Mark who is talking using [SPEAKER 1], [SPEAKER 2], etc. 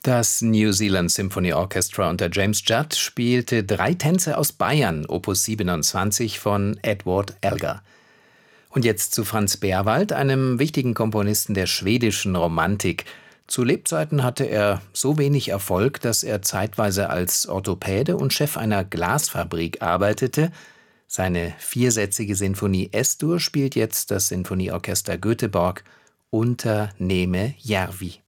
[SPEAKER 1] Das New Zealand Symphony Orchestra unter James Judd spielte 3 Tänze aus Bayern, Opus 27 von Edward Elgar. Und jetzt zu Franz Berwald, einem wichtigen Komponisten der schwedischen Romantik. Zu Lebzeiten hatte er so wenig Erfolg, dass er zeitweise als Orthopäde und Chef einer Glasfabrik arbeitete. Seine 4-sätzige Sinfonie S-Dur spielt jetzt das Sinfonieorchester Göteborg unter Neeme Järvi.